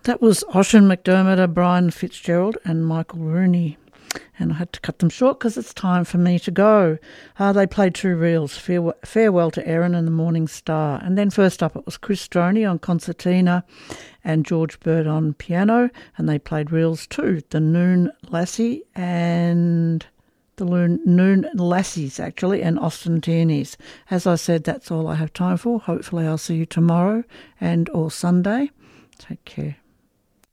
That was Ossian McDermott, Brian Fitzgerald and Michael Rooney. And I had to cut them short because it's time for me to go. They played two reels, Farewell to Erin and The Morning Star. And then first up it was Chris Stroney on concertina and George Bird on piano. And they played reels too, The Noon Lassie and... The Noon Lassies, actually, and Austin Tierney's. As I said, that's all I have time for. Hopefully I'll see you tomorrow and or Sunday. Take care.